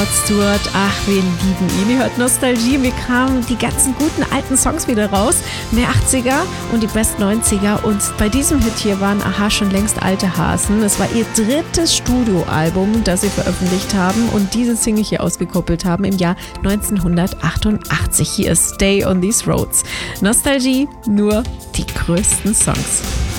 Stewart, ach, wir lieben ihn. Ihr hört Nostalgie, wir kamen die ganzen guten alten Songs wieder raus, mehr 80er und die Best 90er und bei diesem Hit hier waren Aha schon längst alte Hasen. Es war ihr drittes Studioalbum, das sie veröffentlicht haben und diesen Single hier ausgekoppelt haben im Jahr 1988. Hier ist Stay on These Roads. Nostalgie, nur die größten Songs.